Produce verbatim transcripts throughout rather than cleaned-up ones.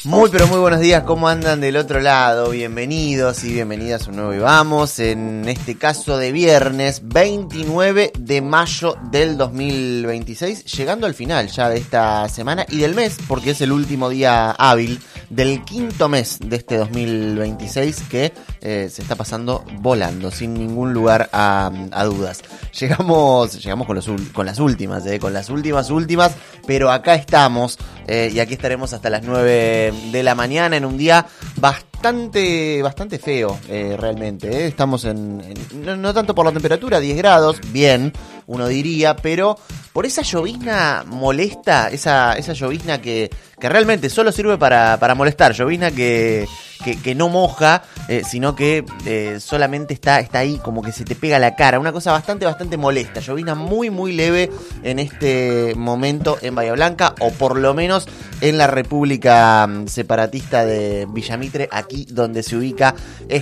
Muy pero muy buenos días, ¿cómo andan del otro lado? Bienvenidos y bienvenidas a un nuevo Y Vamos, en este caso de viernes veintinueve de mayo del dos mil veintiséis, llegando al final ya de esta semana y del mes, porque es el último día hábil del quinto mes de este dos mil veintiséis que eh, se está pasando volando, sin ningún lugar a, a dudas. Llegamos llegamos con, los, con las últimas, eh, con las últimas últimas, pero acá estamos eh, y aquí estaremos hasta las nueve de la mañana en un día bastante bastante feo, eh, realmente. Eh. Estamos en, en no, no tanto por la temperatura, diez grados, bien, uno diría, pero por esa llovizna molesta, esa esa llovizna que, que realmente solo sirve para, para molestar, llovizna que, que, que no moja, eh, sino que eh, solamente está, está ahí como que se te pega la cara, una cosa bastante, bastante molesta, llovizna muy, muy leve en este momento en Bahía Blanca, o por lo menos en la República Separatista de Villamitre, aquí donde se ubica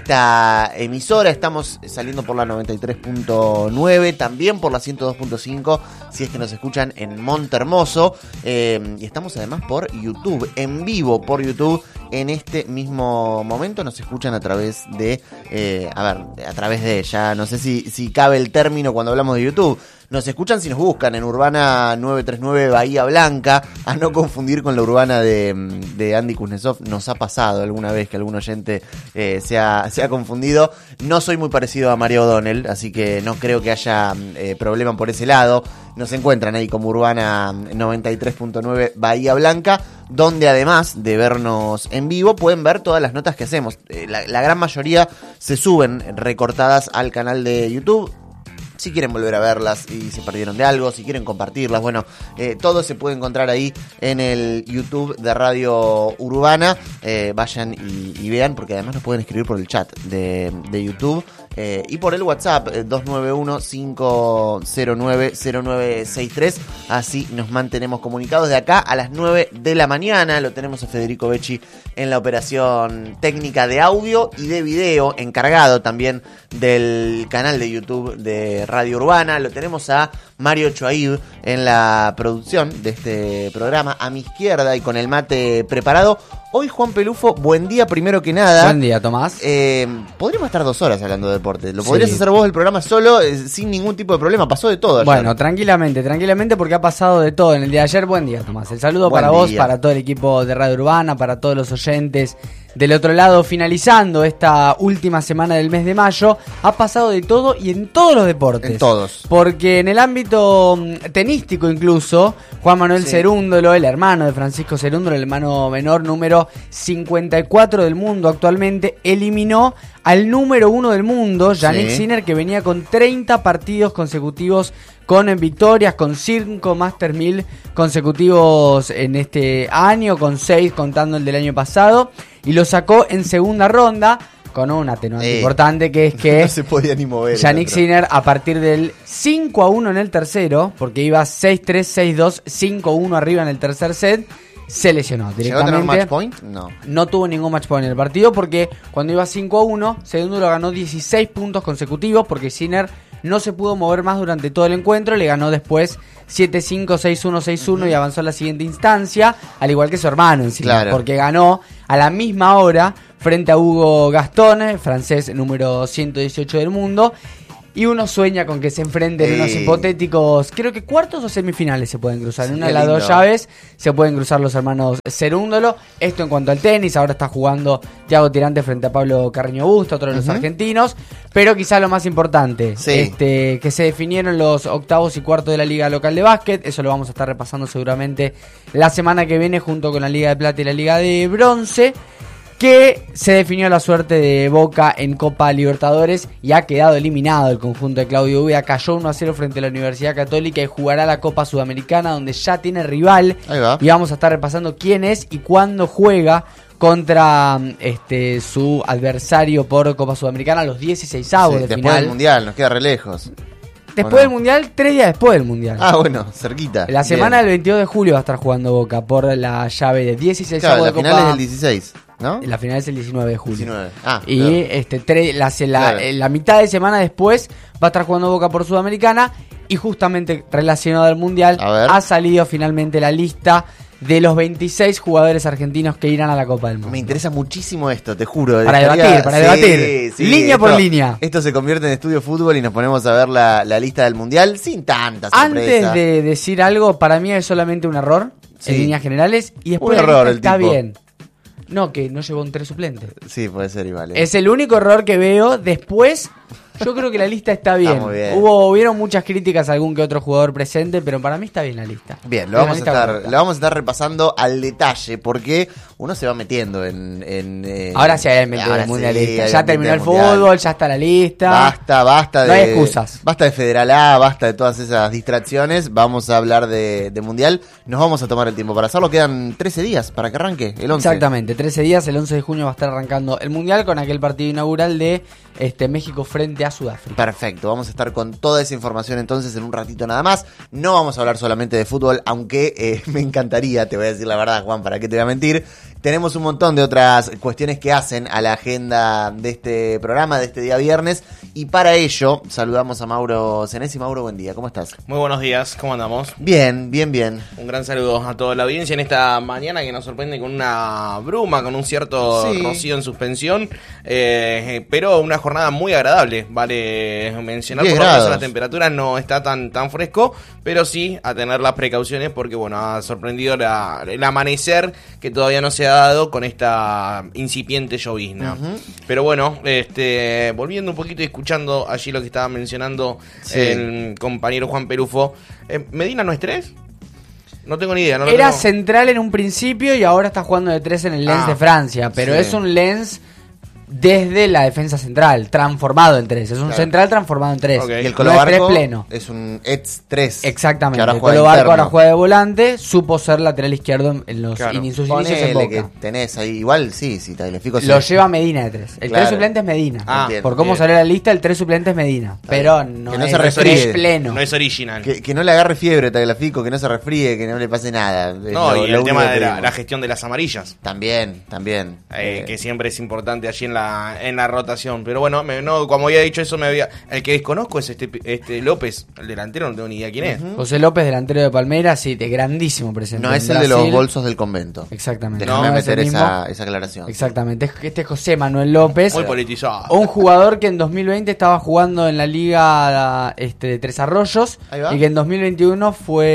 esta emisora. Estamos saliendo por la noventa y tres punto nueve, también por la ciento dos punto cinco, si es que nos escuchan en Montehermoso, eh, y estamos además por YouTube, en vivo por YouTube. En este mismo momento nos escuchan a través de, eh, a ver, a través de, ya no sé si, si cabe el término cuando hablamos de YouTube. Nos escuchan si nos buscan en Urbana nueve tres nueve Bahía Blanca, a no confundir con la Urbana de, de Andy Kuznetsov. Nos ha pasado alguna vez que algún oyente eh, se, ha, se ha confundido. No soy muy parecido a Mario O'Donnell, así que no creo que haya eh, problema por ese lado. Nos encuentran ahí como Urbana noventa y tres punto nueve Bahía Blanca, donde además de vernos en vivo pueden ver todas las notas que hacemos. Eh, la, la gran mayoría se suben recortadas al canal de YouTube. Si quieren volver a verlas y se perdieron de algo, si quieren compartirlas, bueno, eh, todo se puede encontrar ahí en el YouTube de Radio Urbana. Eh, vayan y, y vean, porque además nos pueden escribir por el chat de, de YouTube. Eh, y por el WhatsApp eh, dos nueve uno, cinco cero nueve, cero nueve seis tres. Así nos mantenemos comunicados de acá a las nueve de la mañana. Lo tenemos a Federico Becci en la operación técnica de audio y de video, encargado también del canal de YouTube de Radio Urbana. Lo tenemos a Mario Choaib en la producción de este programa, a mi izquierda y con el mate preparado. Hoy, Juan Pelufo, buen día primero que nada. Buen día, Tomás. Eh, podríamos estar dos horas hablando de deporte. Lo Sí. podrías hacer vos el programa solo, eh, sin ningún tipo de problema. Pasó de todo ayer. Bueno, tranquilamente, tranquilamente, porque ha pasado de todo en el día de ayer. Buen día, Tomás. El saludo Buen para vos, día. para todo el equipo de Radio Urbana, para todos los oyentes del otro lado. Finalizando esta última semana del mes de mayo, ha pasado de todo y en todos los deportes. En todos. Porque en el ámbito mm, tenístico incluso, Juan Manuel Sí. Cerúndolo, el hermano de Francisco Cerúndolo, el hermano menor número cincuenta y cuatro del mundo actualmente, eliminó al número uno del mundo, Yannick Sí. Sinner, que venía con treinta partidos consecutivos con victorias, con cinco Master mil consecutivos en este año, con seis contando el del año pasado, y lo sacó en segunda ronda, con un atenuante Eh. importante, que es que No se podía ni mover. el Yannick otro. Sinner, a partir del cinco a uno en el tercero, porque iba seis tres, seis dos, cinco uno arriba en el tercer set, se lesionó ¿Llegó a tener directamente. match point? No. No tuvo ningún match point en el partido, porque cuando iba cinco a uno, segundo lo ganó dieciséis puntos consecutivos, porque Sinner no se pudo mover más durante todo el encuentro. Le ganó después siete cinco, seis uno, seis uno uh-huh. y avanzó a la siguiente instancia, al igual que su hermano encima, Claro. porque ganó a la misma hora frente a Hugo Gaston, francés número ciento dieciocho del mundo. Y uno sueña con que se enfrenten Eh. unos hipotéticos, creo que cuartos o semifinales se pueden cruzar. Sí, En una qué de las dos lindo. llaves se pueden cruzar los hermanos Cerúndolo. Esto en cuanto al tenis. Ahora está jugando Thiago Tirante frente a Pablo Carreño Busta, otro de los Uh-huh. argentinos. Pero quizá lo más importante, Sí. este, que se definieron los octavos y cuartos de la Liga Local de Básquet. Eso lo vamos a estar repasando seguramente la semana que viene, junto con la Liga de Plata y la Liga de Bronce. Que se definió la suerte de Boca en Copa Libertadores y ha quedado eliminado el conjunto de Claudio Úbeda. Cayó uno a cero frente a la Universidad Católica y jugará la Copa Sudamericana, donde ya tiene rival. Ahí va. Y vamos a estar repasando quién es y cuándo juega contra este su adversario por Copa Sudamericana, los dieciseisavos Sí, de después final. del Mundial, nos queda re lejos. Después ¿o no? del Mundial, tres días después del Mundial. Ah, bueno, cerquita. La semana Bien. del veintidós de julio va a estar jugando Boca por la llave de dieciseisavos Claro, la de final Copa. es del dieciséis, ¿no? La final es el diecinueve de julio. diecinueve. Ah, Y claro. este tre- la, se- la, Claro. eh, la mitad de semana después va a estar jugando Boca por Sudamericana. Y justamente relacionado al Mundial, A ver. ha salido finalmente la lista de los veintiséis jugadores argentinos que irán a la Copa del Mundo. Me interesa muchísimo esto, te juro. Para Estaría... debatir, para sí, debatir. Sí, línea esto, por línea. Esto se convierte en Estudio Fútbol y nos ponemos a ver la, la lista del Mundial sin tanta sorpresa. Antes de decir algo, para mí es solamente un error, sí, en líneas generales, y después un error, está el tipo. bien. No, que no llevó un tres suplente. Sí, puede ser igual. ¿eh? Es el único error que veo. Después, yo creo que la lista está bien. Está muy bien. Hubo, hubieron muchas críticas a algún que otro jugador presente, pero para mí está bien la lista. Bien, lo Es vamos, a lista estar, correcta. lo vamos a estar repasando al detalle, porque uno se va metiendo en... en eh, Ahora sí hay ambiente ahora del mundialista. sí, hay Ya ambiente terminó el del mundial. fútbol, ya está la lista. Basta, basta de... No hay excusas. Basta de Federal A, basta de todas esas distracciones. Vamos a hablar de, de Mundial. Nos vamos a tomar el tiempo para hacerlo. Quedan trece días para que arranque, el once. Exactamente, trece días, el once de junio va a estar arrancando el mundial con aquel partido inaugural de este México frente a Sudáfrica. Perfecto, vamos a estar con toda esa información entonces en un ratito nada más. No vamos a hablar solamente de fútbol, aunque eh, me encantaría, te voy a decir la verdad, Juan, ¿para qué te voy a mentir? Tenemos un montón de otras cuestiones que hacen a la agenda de este programa, de este día viernes, y para ello saludamos a Mauro Senesi. Mauro, buen día, ¿cómo estás? Muy buenos días, ¿cómo andamos? Bien, bien, bien. Un gran saludo a toda la audiencia en esta mañana que nos sorprende con una bruma, con un cierto Sí. rocío en suspensión, eh, pero una jornada muy agradable, vale mencionar. diez Por lo menos grados. la temperatura no está tan, tan fresco, pero sí a tener las precauciones porque bueno, ha sorprendido la, el amanecer que todavía no se ha dado con esta incipiente llovizna. Ujú. Pero bueno, este volviendo un poquito y escuchando allí lo que estaba mencionando Sí. el compañero Juan Perufo, eh, ¿Medina no es tres? No tengo ni idea. No lo Era tengo. central en un principio y ahora está jugando de tres en el Lens Ah, de Francia, pero sí. es un Lens desde la defensa central, transformado en tres. Es un Claro. central transformado en tres. Ok. Y el No No es tres Colo pleno. es un Eds tres. Exactamente. Que ahora El juega Colo Barco interno. ahora juega de volante, supo ser lateral izquierdo en, en los Claro. in- sus inicios en Ponele Boca. que tenés ahí, igual sí, sí, Tagliafico Lo sí. lleva Medina de tres. El Claro. tres suplente es Medina. Ah, Entiendo. Por cómo bien. salió la lista, el tres suplente es Medina. Pero no, que no es se el refríe. tres pleno. No es original. Que, que no le agarre fiebre Tagliafico, que no se resfríe, que no le pase nada. Es No, lo- y lo el tema único de que la, pedimos. la gestión de las amarillas. También, también. eh, Eh, que siempre es importante allí en la en la rotación. Pero bueno, me- no, como había dicho eso, me había. El que desconozco es este este López, el delantero, no tengo ni idea quién es. José López, delantero de Palmeiras, sí, de grandísimo presente. no en es el de los Brasil. bolsos del convento. Exactamente. Déjame No, es el meter mismo. esa, esa aclaración. Exactamente. Es- Este es José Manuel López. Muy politizado. Un jugador que en dos mil veinte estaba jugando en la Liga este, de Tres Arroyos Ahí va. y que en dos mil veintiuno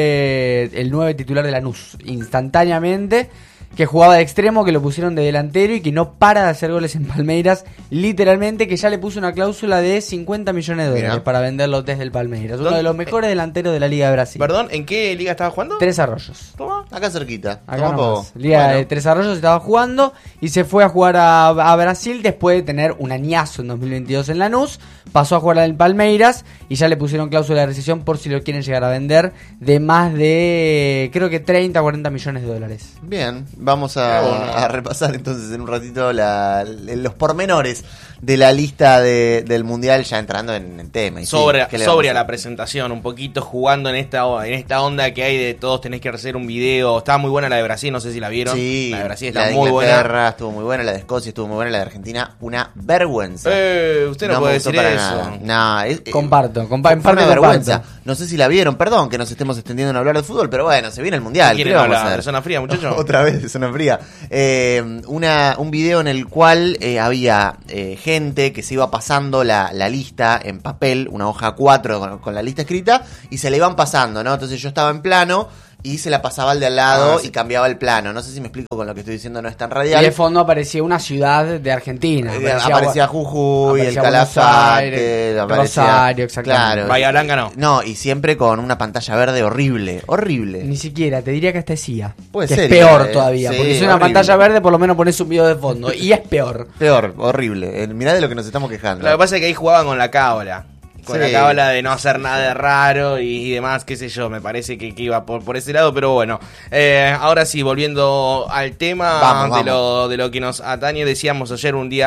fue el nueve titular de Lanús. Instantáneamente, que jugaba de extremo, que lo pusieron de delantero y que no para de hacer goles en Palmeiras. Literalmente, que ya le puso una cláusula de cincuenta millones de dólares Mirá. para venderlo desde el Palmeiras. Uno ¿Dónde- de los mejores delanteros de la Liga de Brasil. Perdón, ¿en qué liga estaba jugando? Tres Arroyos. Toma. Acá cerquita. Acá Toma nomás. poco. Liga Bueno, de Tres Arroyos estaba jugando y se fue a jugar a, a Brasil después de tener un añazo en dos mil veintidós en Lanús. Pasó a jugar en Palmeiras y ya le pusieron cláusula de rescisión por si lo quieren llegar a vender de más de, creo que treinta o cuarenta millones de dólares. Bien, vamos Qué bueno. a, a repasar entonces en un ratito la- los pormenores de la lista de- del Mundial, ya entrando en el tema. Y sí, Sobra, ¿qué le vamos sobria a la hacer? presentación, un poquito jugando en esta en esta onda que hay de todos tenés que hacer un video. Estaba muy buena la de Brasil, no sé si la vieron. Sí, la de Brasil la está de muy buena. Inglaterra estuvo muy buena, la de Escocia estuvo muy buena, la de Argentina una vergüenza. Eh, usted no, me puede gustó decir para eso. nada. No, es- eh, Comparto, compa- fue en parte una comparto. vergüenza. No sé si la vieron, perdón que nos estemos extendiendo en hablar de fútbol, pero bueno, se viene el Mundial. ¿Qué ¿Quieren le vamos a hablar hacer? de zona fría, muchachos? Otra vez, de zona fría. Eh, una, un video en el cual eh, había eh, gente que se iba pasando la, la lista en papel, una hoja A cuatro con, con la lista escrita, y se la iban pasando, ¿no? Entonces yo estaba en plano y se la pasaba al de al lado Ah, sí. y cambiaba el plano. No sé si me explico con lo que estoy diciendo, no es tan Y radial. de fondo aparecía una ciudad de Argentina. Eh, aparecía Jujuy, el aparecía Buenos Calafate, Aires, aparecía- Rosario, exactamente. Claro. Bahía Blanca no. No, y siempre con una pantalla verde horrible, horrible. Ni siquiera, te diría que hasta es I A. Puede que ser es peor I A, eh. todavía. Sí, porque si es una horrible. pantalla verde, por lo menos pones un video de fondo. Y es peor. Peor, horrible. Eh, Mirá de lo que nos estamos quejando. Lo que pasa es que ahí jugaban con la cábala. Con Sí. la cábala de no hacer nada de raro y, y demás, qué sé yo, me parece que, que iba por, por ese lado, pero bueno. Eh, ahora sí, volviendo al tema Vamos, de, vamos. Lo, de lo que nos atañe, decíamos ayer un día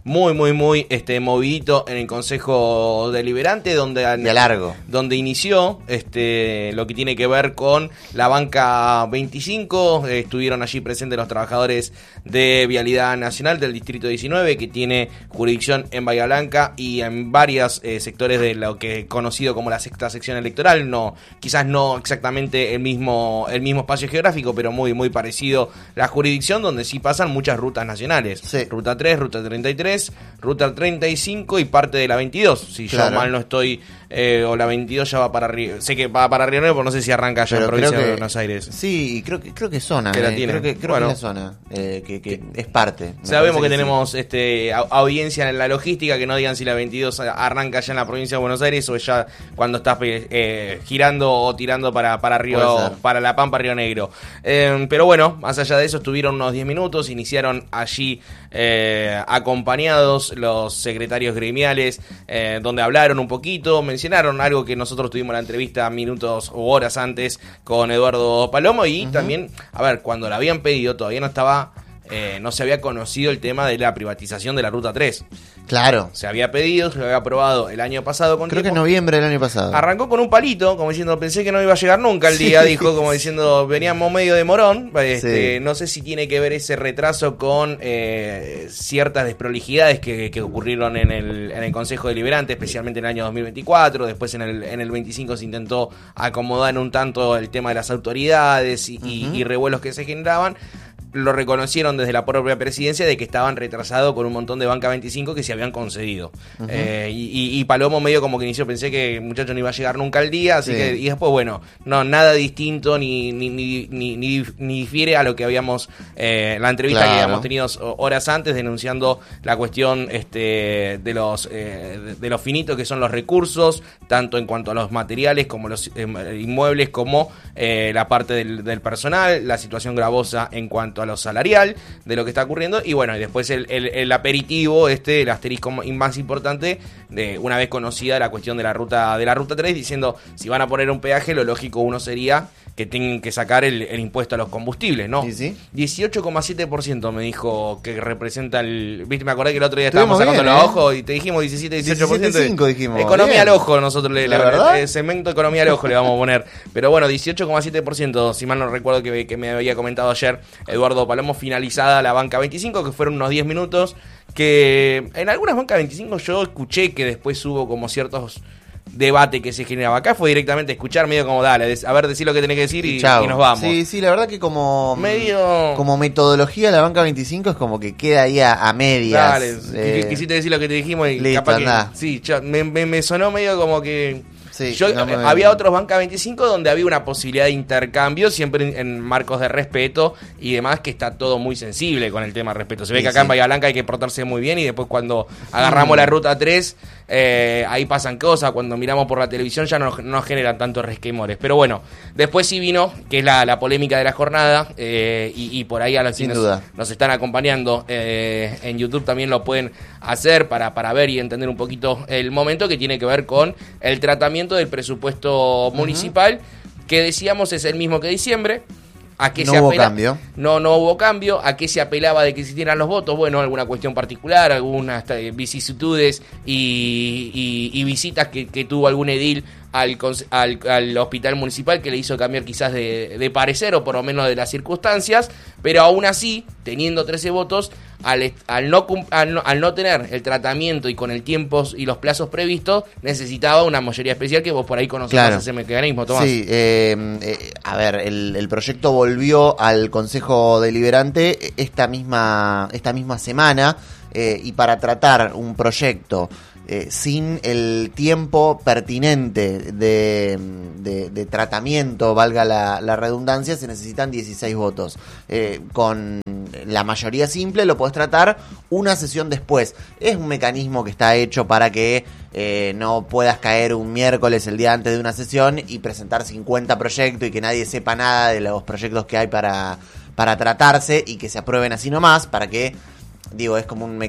muy, muy, muy este, movidito en el Consejo Deliberante, donde, de largo. donde inició este, lo que tiene que ver con la banca veinticinco. Eh, estuvieron allí presentes los trabajadores de Vialidad Nacional del Distrito diecinueve, que tiene jurisdicción en Bahía Blanca y en varios eh, sectores de lo que es conocido como la sexta sección electoral. No, quizás no exactamente el mismo, el mismo espacio geográfico, pero muy, muy parecido la jurisdicción, donde sí pasan muchas rutas nacionales. Sí. Ruta tres, Ruta treinta y tres, Ruta treinta y cinco y parte de la veintidós. Si Claro. yo mal no estoy, eh, o la veintidós ya va para Río. Sé que va para Río Negro, pero no sé si arranca allá Pero en provincia creo que- de Buenos Aires. Sí, creo que creo que es zona. Que la eh, tiene. Creo que, creo Bueno. que es la zona. eh, que, que es parte. Me Sabemos parece que sí. tenemos este a- audiencia en la logística, que no digan si la veintidós arranca ya en la provincia de Buenos Aires o ya cuando estás eh, girando o tirando para, para Puede Río, ser. para La Pampa, Río Negro. Eh, pero bueno, más allá de eso, estuvieron unos diez minutos, iniciaron allí eh, acompañados los secretarios gremiales, eh, donde hablaron un poquito, mencionaron algo que nosotros tuvimos la entrevista minutos o horas antes con Eduardo Palomo, y uh-huh. también, a ver, cuando la habían pedido todavía no estaba... Eh, no se había conocido el tema de la privatización de la Ruta tres. Claro. Se había pedido, se había aprobado el año pasado con Creo tiempo. que en noviembre del año pasado. Arrancó con un palito, como diciendo, pensé que no iba a llegar nunca el día, sí. dijo, como diciendo, veníamos medio de morón. Este, sí. No sé si tiene que ver ese retraso con eh, ciertas desprolijidades que, que ocurrieron en el, en el Consejo Deliberante, especialmente en el año dos mil veinticuatro. Después en el, en el veinticinco se intentó acomodar un tanto el tema de las autoridades y, uh-huh. y, y revuelos que se generaban. Lo reconocieron desde la propia presidencia de que estaban retrasados con un montón de banca veinticinco que se habían concedido. Uh-huh. eh, y, y Palomo medio como que inició, pensé que el muchacho no iba a llegar nunca al día, así sí. que, y después bueno, no, nada distinto ni, ni, ni, ni, ni, ni difiere a lo que habíamos, eh, la entrevista claro. que habíamos tenido horas antes, denunciando la cuestión este, de los eh, de, de los finitos que son los recursos, tanto en cuanto a los materiales como los eh, inmuebles, como eh, la parte del, del personal, la situación gravosa en cuanto a lo salarial de lo que está ocurriendo, y bueno, y después el, el, el aperitivo, este, el asterisco más importante, de una vez conocida la cuestión de la ruta de la ruta tres, diciendo, si van a poner un peaje, lo lógico uno sería que tienen que sacar el, el impuesto a los combustibles, ¿no? Sí, sí. dieciocho coma siete por ciento me dijo que representa el... Viste, me acordé que el otro día estábamos Estuvimos sacando bien, los ¿eh? ojos y te dijimos diecisiete, dieciocho por ciento. diecisiete coma cinco dijimos. Economía bien. al ojo, nosotros le, ¿La le, verdad? el cemento economía al ojo le vamos a poner. Pero bueno, dieciocho coma siete por ciento, si mal no recuerdo que, que me había comentado ayer Eduardo Palomo, finalizada la banca veinticinco, que fueron unos diez minutos, que en algunas bancas veinticinco yo escuché que después hubo como ciertos debate que se generaba. Acá fue directamente escuchar, medio como dale, a ver, decir lo que tenés que decir y, y nos vamos. Sí, sí, la verdad que como medio como metodología la banca veinticinco es como que queda ahí a, a medias. Dale, eh, quisiste decir lo que te dijimos y listo, capaz andá. que sí, yo, me, me, me sonó medio como que sí, yo no me... había otros banca veinticinco donde había una posibilidad de intercambio, siempre en, en marcos de respeto y demás, que está todo muy sensible con el tema de respeto. Se ve sí, que acá sí. en Bahía Blanca hay que portarse muy bien, y después cuando agarramos mm. la ruta tres, eh, ahí pasan cosas, cuando miramos por la televisión ya no nos generan tantos resquemores. Pero bueno, después sí vino, que es la, la polémica de la jornada, eh, y, y por ahí a los que nos, nos están acompañando eh, en YouTube también lo pueden hacer para, para ver y entender un poquito el momento, que tiene que ver con el tratamiento del presupuesto municipal, uh-huh. que decíamos es el mismo que diciembre. ¿A qué no se hubo apela? cambio. No, no hubo cambio. ¿A qué se apelaba de que existieran los votos? Bueno, alguna cuestión particular, algunas eh, vicisitudes y, y, y visitas que, que tuvo algún edil al, al, al hospital municipal, que le hizo cambiar quizás de, de parecer, o por lo menos de las circunstancias, pero aún así, teniendo trece votos, al, al, no, al, no, al no tener el tratamiento y con el tiempo y los plazos previstos, necesitaba una mayoría especial, que vos por ahí conocés claro. ese mecanismo, Tomás. Sí, eh, eh, a ver, el, el proyecto volvió al Consejo Deliberante esta misma, esta misma semana, eh, y para tratar un proyecto Eh, sin el tiempo pertinente de, de, de tratamiento, valga la, la redundancia, se necesitan dieciséis votos. Eh, con la mayoría simple lo podés tratar una sesión después. Es un mecanismo que está hecho para que eh, no puedas caer un miércoles el día antes de una sesión y presentar cincuenta proyectos y que nadie sepa nada de los proyectos que hay para, para tratarse y que se aprueben así nomás, para que, digo, es como un mecanismo